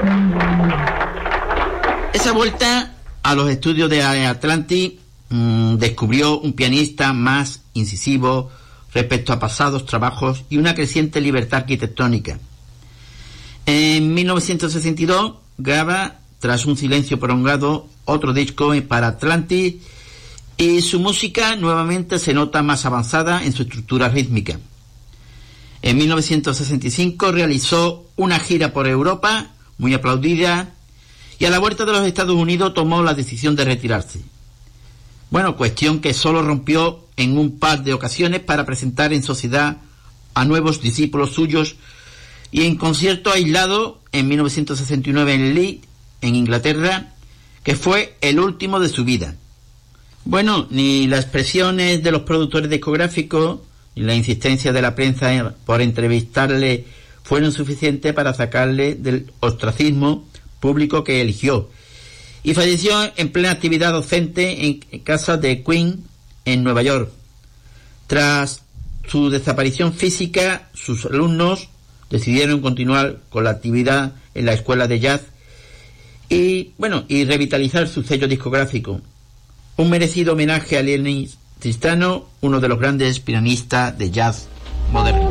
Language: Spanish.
Esa vuelta a los estudios de Atlantic descubrió un pianista más incisivo respecto a pasados trabajos y una creciente libertad arquitectónica. En 1962 graba, tras un silencio prolongado, otro disco para Atlantic, y su música nuevamente se nota más avanzada en su estructura rítmica. En 1965 realizó una gira por Europa, muy aplaudida, y a la vuelta de los Estados Unidos tomó la decisión de retirarse. Bueno, cuestión que solo rompió en un par de ocasiones para presentar en sociedad a nuevos discípulos suyos, y en concierto aislado en 1969 en Leeds, en Inglaterra, que fue el último de su vida. Bueno, ni las presiones de los productores discográficos ni la insistencia de la prensa por entrevistarle fueron suficientes para sacarle del ostracismo público que eligió, y falleció en plena actividad docente en casa de Queen en Nueva York. Tras su desaparición física, sus alumnos decidieron continuar con la actividad en la escuela de jazz y revitalizar su sello discográfico. Un merecido homenaje a Lenny Tristano, uno de los grandes pianistas de jazz moderno.